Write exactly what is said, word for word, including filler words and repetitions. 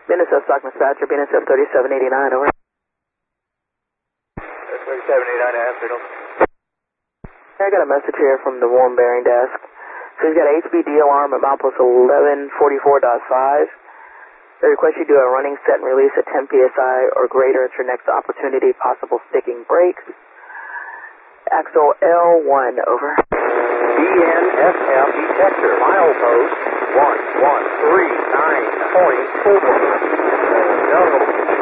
B N S F stock dispatcher, B N S F thirty-seven eighty-nine, over. thirty-seven eighty-nine, afternoon. I got a message here from the warm bearing desk. So he's got a H B D alarm at milepost eleven forty-four point five. They request you do a running set and release at ten P S I or greater at your next opportunity, possible sticking brakes. Axle L one, over. B N S F detector, milepost one one three nine point four. No.